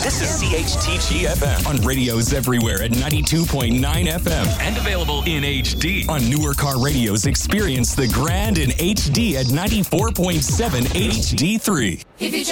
This is CHTG FM on radios everywhere at 92.9 FM and available in HD. On newer car radios, experience the grand in HD at 94.7 HD3. If you